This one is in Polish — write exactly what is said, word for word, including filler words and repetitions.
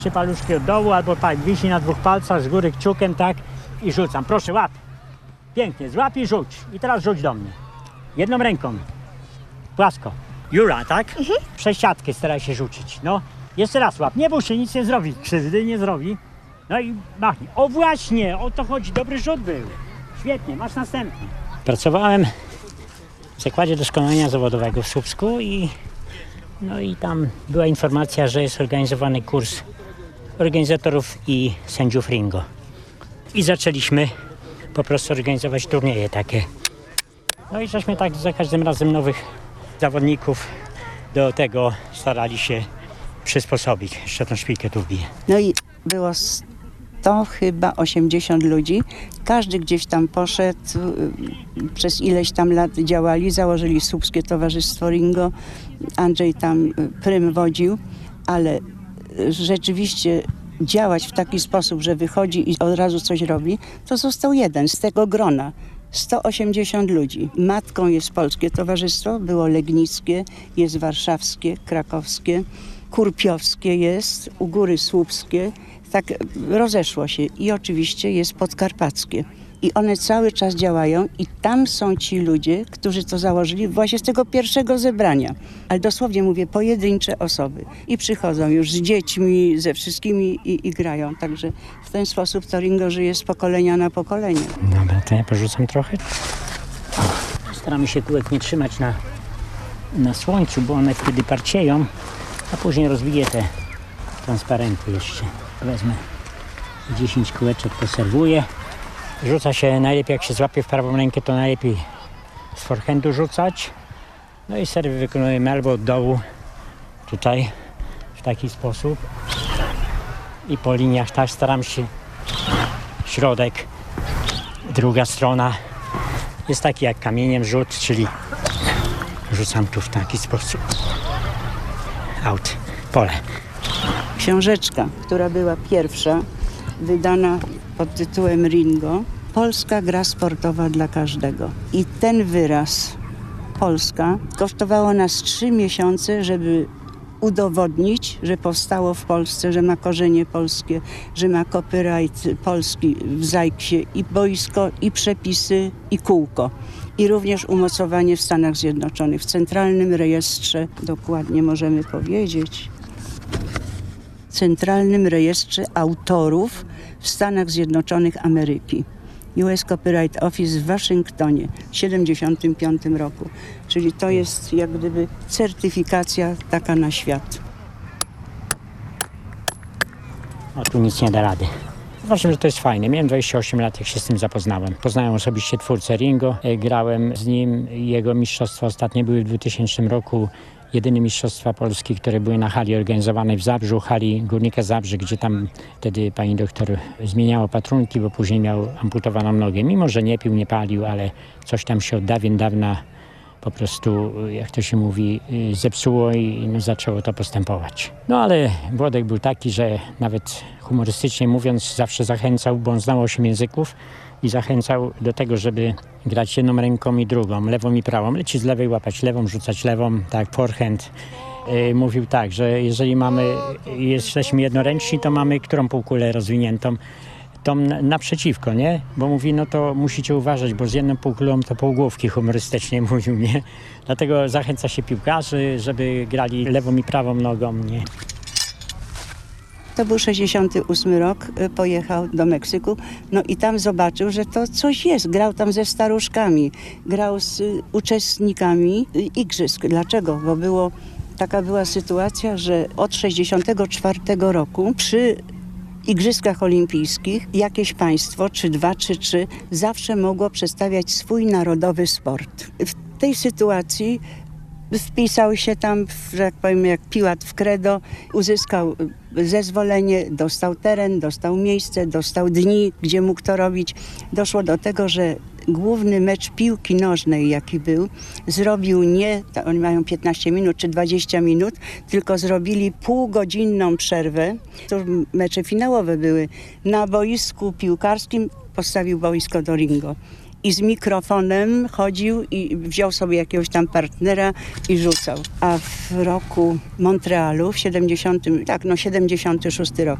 Trzy paluszki od dołu, albo tak, wisi na dwóch palcach, z góry kciukiem, tak, i rzucam. Proszę, łap. Pięknie, złap i rzuć. I teraz rzuć do mnie. Jedną ręką. Płasko. Jura, tak? Mhm. Przez siatkę staraj się rzucić. No, jeszcze raz łap. Nie bój się, nic nie zrobi. Krzywdy nie zrobi. No i machnij. O właśnie, o to chodzi. Dobry rzut był. Świetnie, masz następny. Pracowałem w zakładzie doskonalenia zawodowego w Słupsku i no i tam była informacja, że jest organizowany kurs organizatorów i sędziów ringo. I zaczęliśmy po prostu organizować turnieje takie. No i żeśmy tak za każdym razem nowych zawodników do tego starali się przysposobić. Jeszcze tą szpilkę tu wbiję. No i było sto chyba osiemdziesiąt ludzi. Każdy gdzieś tam poszedł, przez ileś tam lat działali, założyli Słupskie Towarzystwo Ringo. Andrzej tam prym wodził, ale rzeczywiście działać w taki sposób, że wychodzi i od razu coś robi, to został jeden z tego grona. sto osiemdziesiąt ludzi. Matką jest Polskie Towarzystwo, było legnickie, jest warszawskie, krakowskie, kurpiowskie jest, u góry słupskie. Tak rozeszło się i oczywiście jest podkarpackie. I one cały czas działają i tam są ci ludzie, którzy to założyli właśnie z tego pierwszego zebrania. Ale dosłownie mówię, pojedyncze osoby. I przychodzą już z dziećmi, ze wszystkimi i, i grają. Także w ten sposób to ringo żyje z pokolenia na pokolenie. Dobra, to ja porzucam trochę. Staramy się kółek nie trzymać na, na słońcu, bo one wtedy parcieją, a później rozwiję te transparenty jeszcze. Wezmę dziesięć kółeczek, poserwuję. Rzuca się najlepiej, jak się złapie w prawą rękę, to najlepiej z forehandu rzucać. No i serwy wykonujemy albo od dołu, tutaj, w taki sposób. I po liniach tak staram się, środek, druga strona. Jest taki jak kamieniem rzut, czyli rzucam tu w taki sposób. Out, pole. Książeczka, która była pierwsza, wydana pod tytułem Ringo. Polska gra sportowa dla każdego. I ten wyraz Polska kosztowało nas trzy miesiące, żeby udowodnić, że powstało w Polsce, że ma korzenie polskie, że ma copyright polski w Zajksie i boisko, i przepisy, i kółko. I również umocowanie w Stanach Zjednoczonych, w Centralnym Rejestrze, dokładnie możemy powiedzieć, Centralnym Rejestrze Autorów w Stanach Zjednoczonych Ameryki. U S Copyright Office w Waszyngtonie w tysiąc dziewięćset siedemdziesiątym piątym roku. Czyli to jest jak gdyby certyfikacja taka na świat. O, tu nic nie da rady. Uważam, że to jest fajne. Miałem dwadzieścia osiem lat, jak się z tym zapoznałem. Poznałem osobiście twórcę ringo. Grałem z nim. Jego mistrzostwa ostatnie były w dwutysięcznym roku. Jedyne mistrzostwa Polski, które były na hali organizowanej w Zabrzu, hali Górnika Zabrze, gdzie tam wtedy pani doktor zmieniała patrunki, bo później miał amputowaną nogę. Mimo że nie pił, nie palił, ale coś tam się od dawien dawna po prostu, jak to się mówi, zepsuło i no, zaczęło to postępować. No ale Włodek był taki, że nawet humorystycznie mówiąc zawsze zachęcał, bo on znał osiem języków i zachęcał do tego, żeby grać jedną ręką i drugą, lewą i prawą. Lecieć z lewej, łapać lewą, rzucać lewą, tak, forehand. Yy, mówił tak, że jeżeli mamy, jesteśmy jednoręczni, to mamy którą półkulę rozwiniętą, tą naprzeciwko, nie? Bo mówi, no to musicie uważać, bo z jedną półkulą to półgłówki, humorystycznie mówił, nie? Dlatego zachęca się piłkarzy, żeby grali lewą i prawą nogą, nie? To był sześćdziesiąty ósmy rok, pojechał do Meksyku, no i tam zobaczył, że to coś jest. Grał tam ze staruszkami, grał z uczestnikami igrzysk. Dlaczego? Bo było, taka była sytuacja, że od sześćdziesiątego czwartego roku przy Igrzyskach Olimpijskich jakieś państwo, czy dwa, czy trzy, zawsze mogło przedstawiać swój narodowy sport. W tej sytuacji wpisał się tam, że jak powiem, jak Piłat w credo, uzyskał zezwolenie, dostał teren, dostał miejsce, dostał dni, gdzie mógł to robić. Doszło do tego, że główny mecz piłki nożnej, jaki był, zrobił nie, oni mają piętnaście minut czy dwadzieścia minut, tylko zrobili półgodzinną przerwę. To mecze finałowe były. Na boisku piłkarskim postawił boisko do ringo. i z mikrofonem chodził i wziął sobie jakiegoś tam partnera i rzucał. A w roku Montrealu, w siedemdziesiątym, tak, no siedemdziesiąty szósty rok,